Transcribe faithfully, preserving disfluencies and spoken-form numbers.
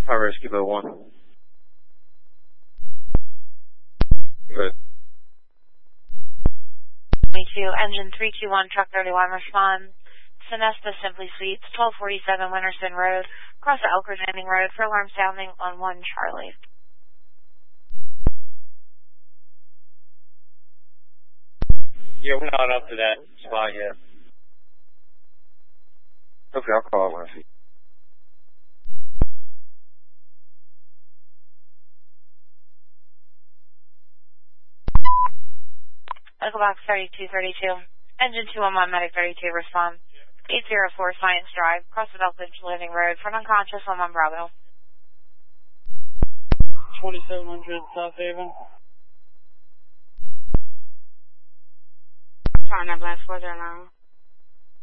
Fire Rescue Boat one. Good. twenty-two, engine three two one, truck thirty-one, respond. Sonesta Simply Suites, twelve forty-seven Winterston Road, across the Elk Ridge Landing Road for alarm sounding on one Charlie. Yeah, we're not up to that spot yet. Okay, I'll call it when I see. Echo Box thirty-two thirty-two, engine two one one, medic thirty-two, respond. eight oh four Science Drive, across the Elk Ridge Landing Road for an unconscious one one Bravo. twenty-seven hundred South Haven. Tower Nebula four zero nine.